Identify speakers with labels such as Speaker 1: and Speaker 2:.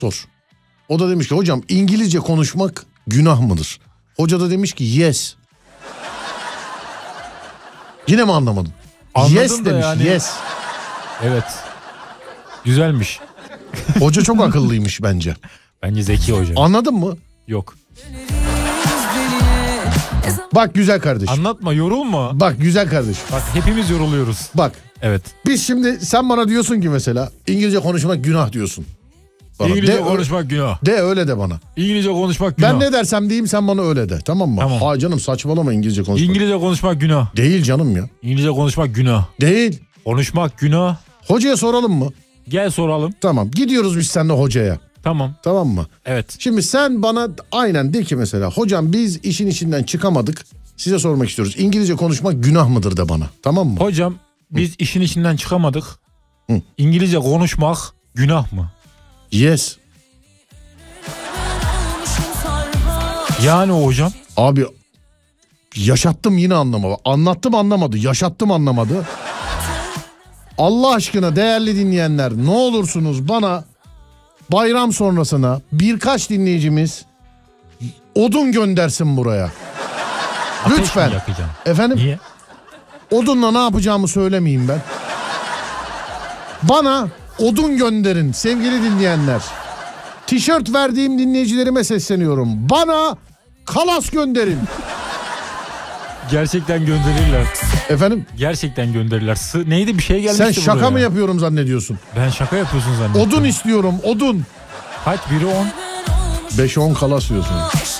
Speaker 1: Sor. O da demiş ki hocam İngilizce konuşmak günah mıdır? Hoca da demiş ki yes. Yine mi anlamadın?
Speaker 2: Anladım
Speaker 1: yes demiş
Speaker 2: yani.
Speaker 1: yes.
Speaker 2: Evet. Güzelmiş.
Speaker 1: Hoca çok akıllıymış bence.
Speaker 2: Bence zeki hoca.
Speaker 1: Anladın mı?
Speaker 2: Yok.
Speaker 1: Bak güzel kardeş.
Speaker 2: Anlatma, yorulma.
Speaker 1: Bak güzel kardeş.
Speaker 2: Bak hepimiz yoruluyoruz.
Speaker 1: Bak.
Speaker 2: Evet.
Speaker 1: Biz şimdi sen bana diyorsun ki mesela İngilizce konuşmak günah diyorsun. Bana.
Speaker 2: İngilizce konuşmak günah.
Speaker 1: De öyle de bana.
Speaker 2: İngilizce konuşmak günah.
Speaker 1: Ben ne dersem diyeyim sen bana öyle de. Tamam mı?
Speaker 2: Tamam.
Speaker 1: Ha canım saçmalama İngilizce konuşmak.
Speaker 2: İngilizce konuşmak günah.
Speaker 1: Değil canım ya.
Speaker 2: İngilizce konuşmak günah.
Speaker 1: Değil.
Speaker 2: Konuşmak günah.
Speaker 1: Hocaya soralım mı?
Speaker 2: Gel soralım.
Speaker 1: Tamam. Gidiyoruz biz seninle hocaya.
Speaker 2: Tamam.
Speaker 1: Tamam mı?
Speaker 2: Evet.
Speaker 1: Şimdi sen bana aynen de ki mesela hocam biz işin içinden çıkamadık. Size sormak istiyoruz. İngilizce konuşmak günah mıdır de bana. Tamam mı?
Speaker 2: Hocam biz işin içinden çıkamadık.
Speaker 1: Hı.
Speaker 2: İngilizce konuşmak günah mı?
Speaker 1: Yes.
Speaker 2: Yani hocam.
Speaker 1: Abi yaşattım yine anlamadı. Anlattım anlamadı. Yaşattım anlamadı. Allah aşkına değerli dinleyenler ne olursunuz bana bayram sonrasına birkaç dinleyicimiz odun göndersin buraya.
Speaker 2: Ateş
Speaker 1: Lütfen.
Speaker 2: mi yakacaksın?
Speaker 1: Efendim?
Speaker 2: Niye?
Speaker 1: Odunla ne yapacağımı söylemeyeyim ben. Bana odun gönderin sevgili dinleyenler. Tişört verdiğim dinleyicilerime sesleniyorum. Bana kalas gönderin.
Speaker 2: Gerçekten gönderirler.
Speaker 1: Efendim?
Speaker 2: Gerçekten gönderirler. Neydi bir şey gelmişti
Speaker 1: Sen şaka
Speaker 2: buraya.
Speaker 1: mı yapıyorum zannediyorsun?
Speaker 2: Ben şaka yapıyorsun zannediyorum.
Speaker 1: Odun istiyorum odun.
Speaker 2: Kaç? Biri 10.
Speaker 1: 5-10 kalas diyorsun.